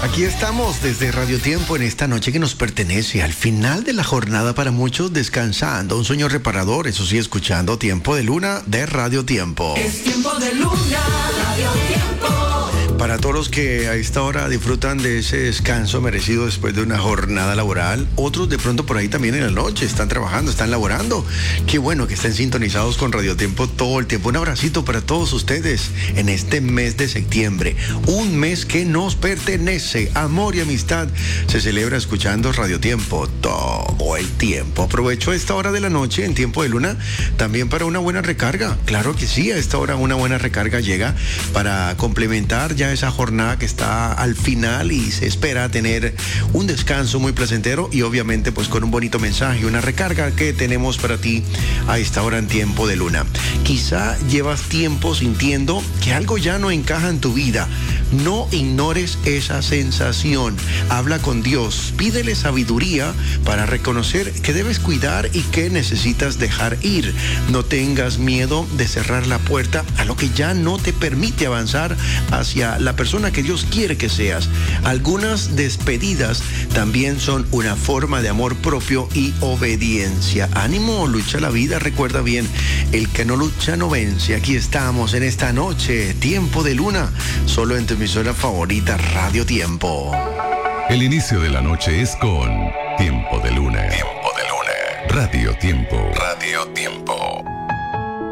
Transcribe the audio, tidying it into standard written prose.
Aquí estamos desde Radio Tiempo en esta noche que nos pertenece al final de la jornada para muchos, descansando, un sueño reparador, eso sí, escuchando Tiempo de Luna de Radio Tiempo. Es Tiempo de Luna, Radio Tiempo. Para todos los que a esta hora disfrutan de ese descanso merecido después de una jornada laboral, otros de pronto por ahí también en la noche están trabajando, están laborando. Qué bueno que estén sintonizados con Radio Tiempo todo el tiempo. Un abracito para todos ustedes en este mes de septiembre, un mes que nos pertenece. Amor y amistad se celebra escuchando Radio Tiempo todo el tiempo. Aprovecho esta hora de la noche en Tiempo de Luna también para una buena recarga. Claro que sí, a esta hora una buena recarga llega para complementar ya esa jornada que está al final y se espera tener un descanso muy placentero y obviamente pues con un bonito mensaje, una recarga que tenemos para ti a esta hora en Tiempo de Luna. Quizá llevas tiempo sintiendo que algo ya no encaja en tu vida. No ignores esa sensación. Habla con Dios, pídele sabiduría para reconocer que debes cuidar y que necesitas dejar ir. No tengas miedo de cerrar la puerta a lo que ya no te permite avanzar hacia la persona que Dios quiere que seas. Algunas despedidas también son una forma de amor propio y obediencia. Ánimo, lucha la vida, recuerda bien, el que no lucha no vence. Aquí estamos en esta noche, Tiempo de Luna, solo en tu emisora favorita, Radio Tiempo. El inicio de la noche es con Tiempo de Luna. Tiempo de Luna. Radio Tiempo. Radio Tiempo.